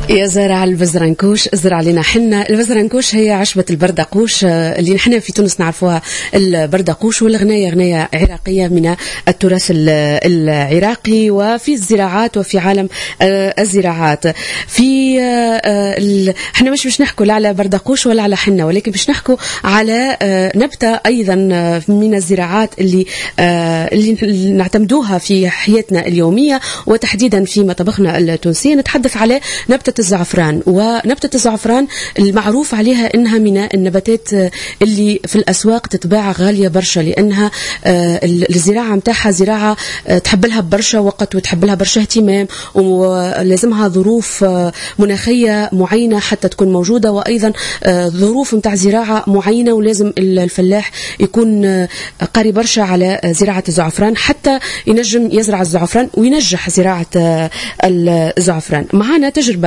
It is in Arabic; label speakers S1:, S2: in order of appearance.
S1: يا زارع البزرنكوش ازرع لنا حنا. البزرنكوش هي عشبة البردقوش اللي نحن في تونس نعرفوها البردقوش، والغناية غناية عراقية من التراث العراقي وفي الزراعات وفي عالم الزراعات. في احنا مش باش نحكوا لا على بردقوش ولا على حنا، ولكن باش نحكوا على نبتة أيضا من الزراعات اللي نعتمدوها في حياتنا اليومية وتحديدا في مطبخنا التونسي. نتحدث على نبتة الزعفران. ونبتة الزعفران المعروف عليها إنها من النباتات اللي في الأسواق تتباع غالية برشا، لأنها الزراعة متاعها زراعة تحب لها برشا وقت وتحب لها برشا اهتمام، ولازمها ظروف مناخية معينة حتى تكون موجودة، وأيضا ظروف متاع زراعة معينة، ولازم الفلاح يكون قاري برشا على زراعة الزعفران حتى ينجم يزرع الزعفران وينجح زراعة الزعفران. معنا تجربة